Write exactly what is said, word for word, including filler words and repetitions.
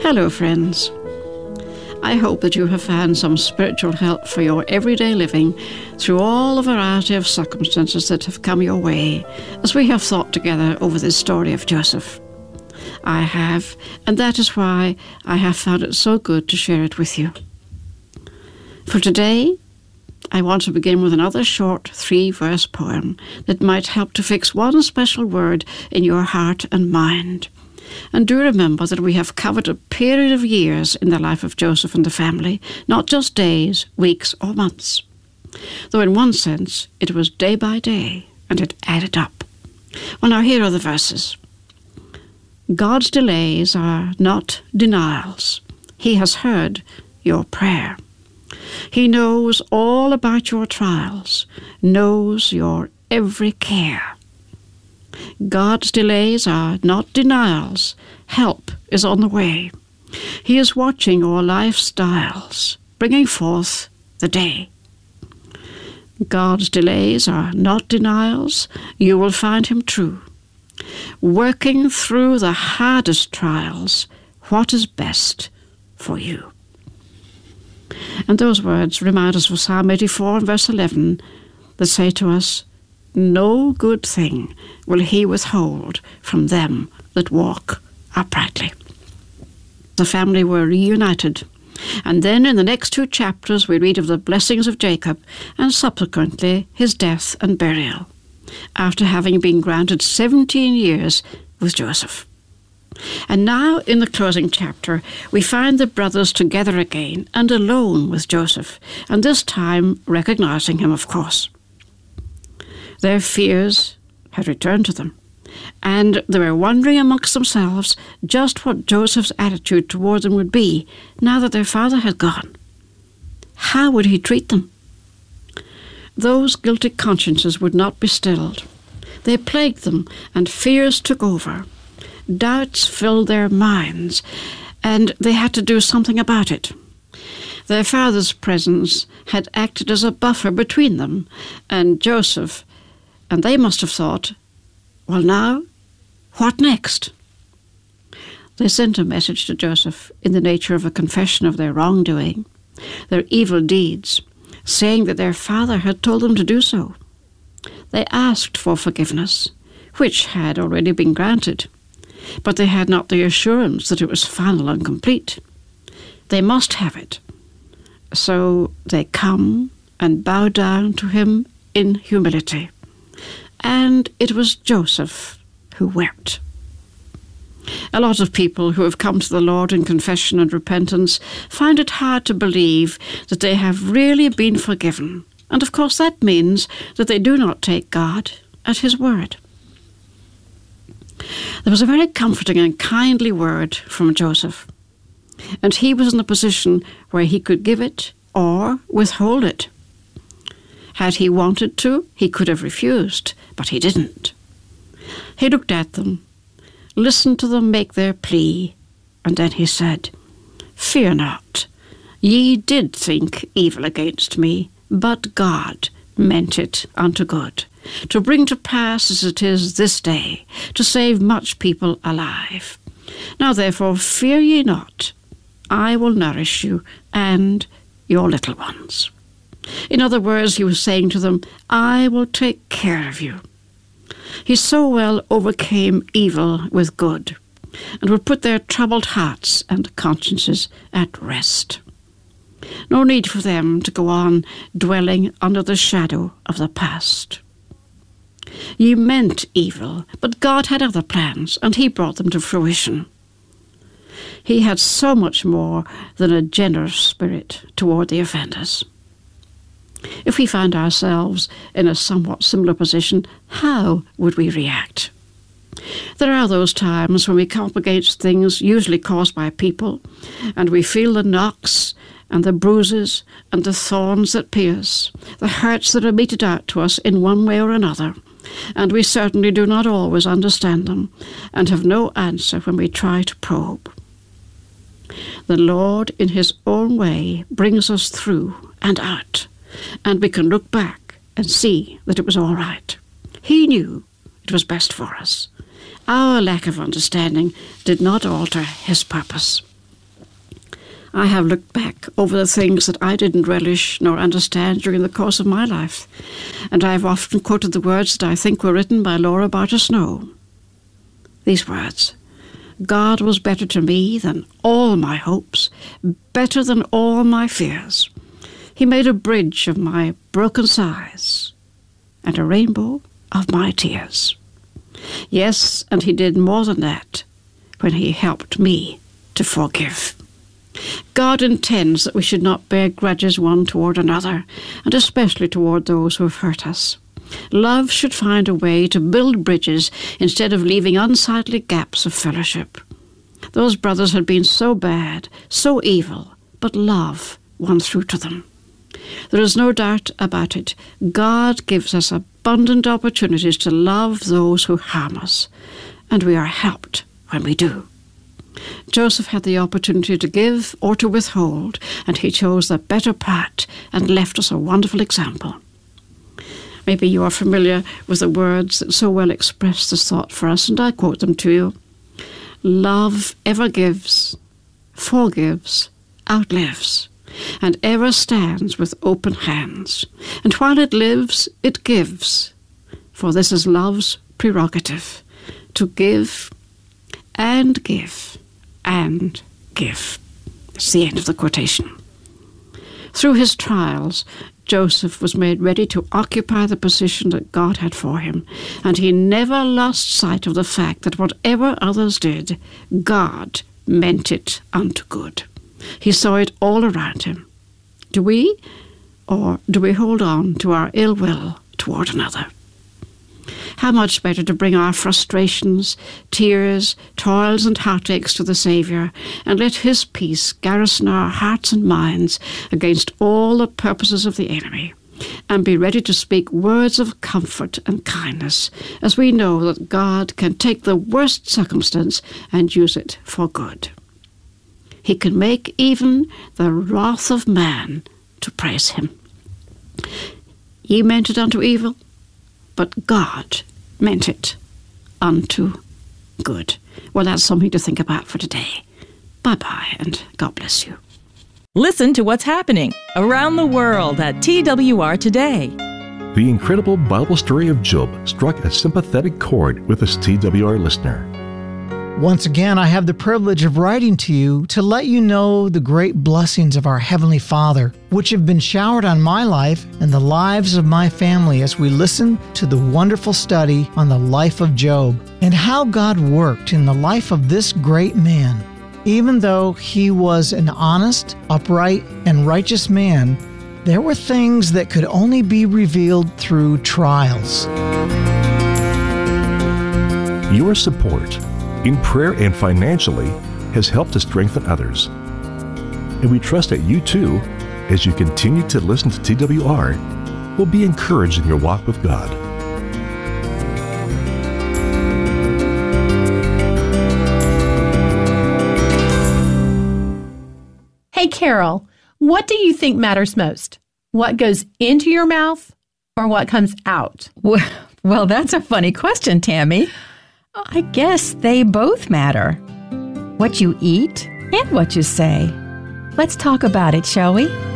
Hello, friends. I hope that you have found some spiritual help for your everyday living through all the variety of circumstances that have come your way as we have thought together over this story of Joseph. I have, and that is why I have found it so good to share it with you. For today, I want to begin with another short three-verse poem that might help to fix one special word in your heart and mind. And do remember that we have covered a period of years in the life of Joseph and the family, not just days, weeks, or months. Though in one sense, it was day by day, and it added up. Well, now here are the verses. God's delays are not denials. He has heard your prayer. He knows all about your trials, knows your every care. God's delays are not denials. Help is on the way. He is watching our lifestyles, bringing forth the day. God's delays are not denials. You will find him true, working through the hardest trials what is best for you. And those words remind us of Psalm eighty-four and verse eleven that say to us, no good thing will he withhold from them that walk uprightly. The family were reunited, and then in the next two chapters we read of the blessings of Jacob and subsequently his death and burial, after having been granted seventeen years with Joseph. And now in the closing chapter we find the brothers together again and alone with Joseph, and this time recognizing him, of course. Their fears had returned to them, and they were wondering amongst themselves just what Joseph's attitude toward them would be now that their father had gone. How would he treat them? Those guilty consciences would not be stilled. They plagued them, and fears took over. Doubts filled their minds, and they had to do something about it. Their father's presence had acted as a buffer between them and Joseph, and they must have thought, well now, what next? They sent a message to Joseph in the nature of a confession of their wrongdoing, their evil deeds, saying that their father had told them to do so. They asked for forgiveness, which had already been granted, but they had not the assurance that it was final and complete. They must have it. So they come and bow down to him in humility. And it was Joseph who wept. A lot of people who have come to the Lord in confession and repentance find it hard to believe that they have really been forgiven. And of course that means that they do not take God at his word. There was a very comforting and kindly word from Joseph, and he was in a position where he could give it or withhold it. Had he wanted to, he could have refused, but he didn't. He looked at them, listened to them make their plea, and then he said, Fear not, ye did think evil against me, but God meant it unto good, to bring to pass as it is this day, to save much people alive. Now therefore fear ye not, I will nourish you and your little ones. In other words, he was saying to them, I will take care of you. He so well overcame evil with good, and would put their troubled hearts and consciences at rest. No need for them to go on dwelling under the shadow of the past. Ye meant evil, but God had other plans, and he brought them to fruition. He had so much more than a generous spirit toward the offenders. If we found ourselves in a somewhat similar position, how would we react? There are those times when we come up against things usually caused by people, and we feel the knocks and the bruises and the thorns that pierce, the hurts that are meted out to us in one way or another, and we certainly do not always understand them, and have no answer when we try to probe. The Lord, in his own way, brings us through and out, and we can look back and see that it was all right. He knew it was best for us. Our lack of understanding did not alter his purpose. I have looked back over the things that I didn't relish nor understand during the course of my life, and I have often quoted the words that I think were written by Laura Barter Snow. These words: God was better to me than all my hopes, better than all my fears. He made a bridge of my broken sighs and a rainbow of my tears. Yes, and he did more than that when he helped me to forgive. God intends that we should not bear grudges one toward another, and especially toward those who have hurt us. Love should find a way to build bridges instead of leaving unsightly gaps of fellowship. Those brothers had been so bad, so evil, but love won through to them. There is no doubt about it. God gives us abundant opportunities to love those who harm us, and we are helped when we do. Joseph had the opportunity to give or to withhold, and he chose the better part and left us a wonderful example. Maybe you are familiar with the words that so well express this thought for us, and I quote them to you. Love ever gives, forgives, outlives, and ever stands with open hands. And while it lives, it gives, for this is love's prerogative, to give and give and give. It's the end of the quotation. Through his trials, Joseph was made ready to occupy the position that God had for him, and he never lost sight of the fact that whatever others did, God meant it unto good. He saw it all around him. Do we, or do we hold on to our ill will toward another? How much better to bring our frustrations, tears, toils and heartaches to the Saviour, and let his peace garrison our hearts and minds against all the purposes of the enemy, and be ready to speak words of comfort and kindness, as we know that God can take the worst circumstance and use it for good. He can make even the wrath of man to praise him. Ye meant it unto evil, but God meant it unto good. Well, that's something to think about for today. Bye-bye, and God bless you. Listen to what's happening around the world at T W R Today. The incredible Bible story of Job struck a sympathetic chord with this T W R listener. Once again, I have the privilege of writing to you to let you know the great blessings of our Heavenly Father, which have been showered on my life and the lives of my family as we listen to the wonderful study on the life of Job and how God worked in the life of this great man. Even though he was an honest, upright, and righteous man, there were things that could only be revealed through trials. Your support in prayer and financially has helped to strengthen others. And we trust that you too, as you continue to listen to T W R, will be encouraged in your walk with God. Hey, Carol, what do you think matters most? What goes into your mouth or what comes out? Well, well, that's a funny question, Tammy. I guess they both matter. What you eat and what you say. Let's talk about it, shall we?